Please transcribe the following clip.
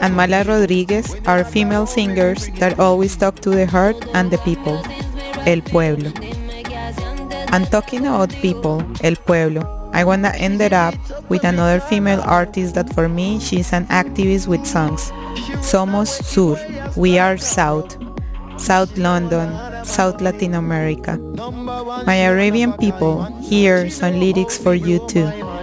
and Mala Rodriguez are female singers that always talk to the heart and the people, El Pueblo. And talking about people, El Pueblo, I wanna end it up with another female artist that for me, she's an activist with songs. Somos Sur, we are South, South London, South Latin America. My Arabian people, here some lyrics for you too.